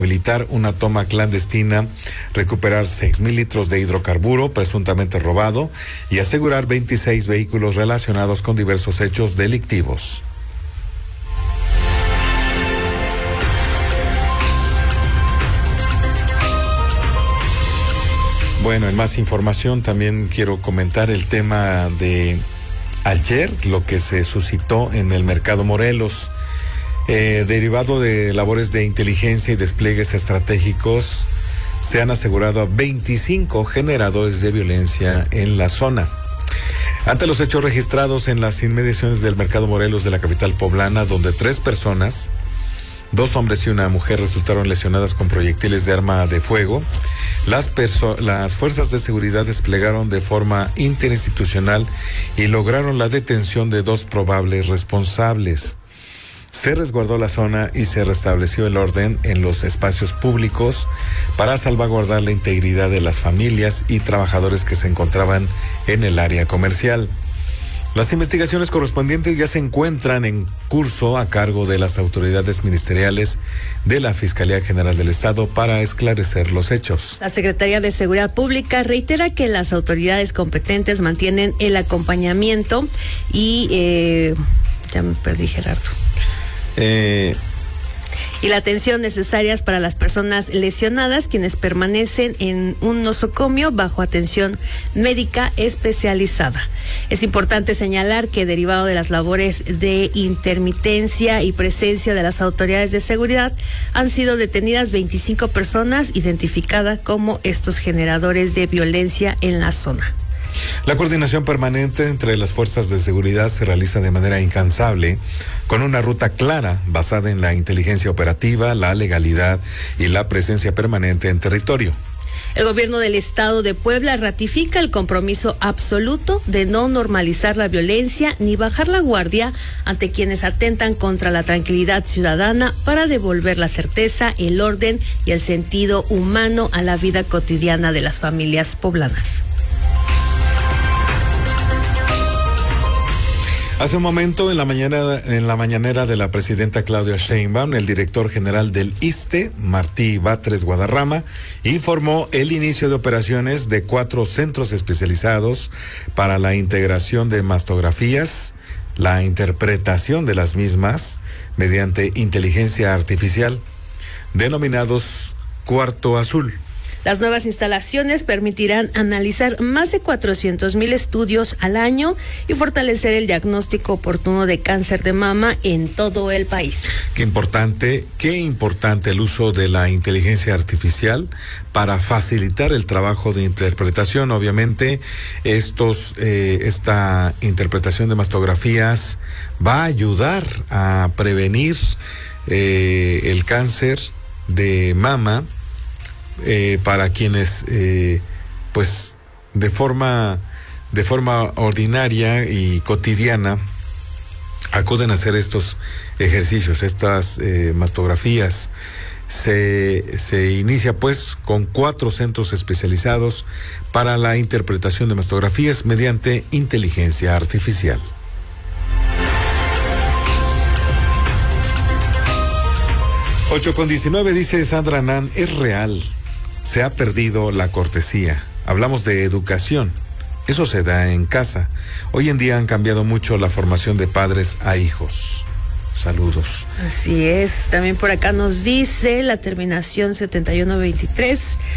habilitar una toma clandestina, recuperar 6,000 litros de hidrocarburo presuntamente robado y asegurar 26 vehículos relacionados con diversos hechos delictivos. Bueno, en más información también quiero comentar el tema de ayer, lo que se suscitó en el Mercado Morelos. Derivado de labores de inteligencia y despliegues estratégicos, se han asegurado a 25 generadores de violencia en la zona. Ante los hechos registrados en las inmediaciones del Mercado Morelos de la capital poblana, donde 3 personas, 2 hombres y una mujer, resultaron lesionadas con proyectiles de arma de fuego, las fuerzas de seguridad desplegaron de forma interinstitucional y lograron la detención de 2 probables responsables. Se resguardó la zona y se restableció el orden en los espacios públicos para salvaguardar la integridad de las familias y trabajadores que se encontraban en el área comercial. Las investigaciones correspondientes ya se encuentran en curso a cargo de las autoridades ministeriales de la Fiscalía General del Estado para esclarecer los hechos. La Secretaría de Seguridad Pública reitera que las autoridades competentes mantienen el acompañamiento y ya me perdí, Gerardo. Y la atención necesarias para las personas lesionadas, quienes permanecen en un nosocomio bajo atención médica especializada. Es importante señalar que derivado de las labores de intermitencia y presencia de las autoridades de seguridad, han sido detenidas 25 personas identificadas como estos generadores de violencia en la zona. La coordinación permanente entre las fuerzas de seguridad se realiza de manera incansable, con una ruta clara basada en la inteligencia operativa, la legalidad y la presencia permanente en territorio. El gobierno del estado de Puebla ratifica el compromiso absoluto de no normalizar la violencia ni bajar la guardia ante quienes atentan contra la tranquilidad ciudadana para devolver la certeza, el orden y el sentido humano a la vida cotidiana de las familias poblanas. Hace un momento, en la mañanera de la presidenta Claudia Sheinbaum, el director general del ISSSTE, Martí Batres Guadarrama, informó el inicio de operaciones de 4 centros especializados para la integración de mastografías, la interpretación de las mismas mediante inteligencia artificial, denominados Cuarto Azul. Las nuevas instalaciones permitirán analizar más de 400,000 estudios al año y fortalecer el diagnóstico oportuno de cáncer de mama en todo el país. Qué importante el uso de la inteligencia artificial para facilitar el trabajo de interpretación. Obviamente, esta interpretación de mastografías va a ayudar a prevenir el cáncer de mama. Para quienes pues de forma ordinaria y cotidiana acuden a hacer estos ejercicios, estas mastografías. Se inicia pues con 4 centros especializados para la interpretación de mastografías mediante inteligencia artificial. 8:19 dice Sandra Nan, es real. Se ha perdido la cortesía. Hablamos de educación. Eso se da en casa. Hoy en día han cambiado mucho la formación de padres a hijos. Saludos. Así es. También por acá nos dice la terminación 7123.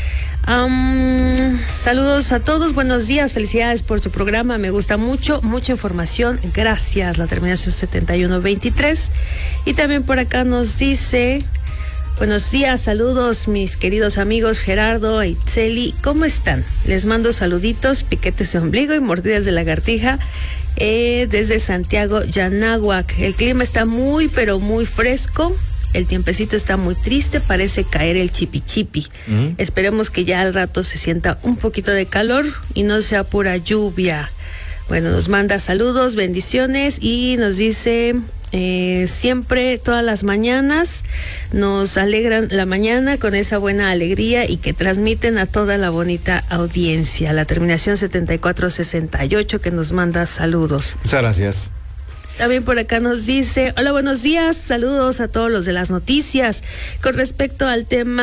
Saludos a todos, buenos días, felicidades por su programa, me gusta mucho, mucha información, gracias, la terminación 7123. Y también por acá nos dice: buenos días, saludos mis queridos amigos Gerardo e Itzeli, ¿cómo están? Les mando saluditos, piquetes de ombligo y mordidas de lagartija desde Santiago, Yanáhuac. El clima está muy, pero muy fresco. El tiempecito está muy triste, parece caer el chipi-chipi. Esperemos que ya al rato se sienta un poquito de calor y no sea pura lluvia. Bueno, nos manda saludos, bendiciones y nos dice: siempre, todas las mañanas, nos alegran la mañana con esa buena alegría y que transmiten a toda la bonita audiencia. La terminación 7468 que nos manda saludos. Muchas gracias. También por acá nos dice, hola, buenos días, saludos a todos los de las noticias. Con respecto al tema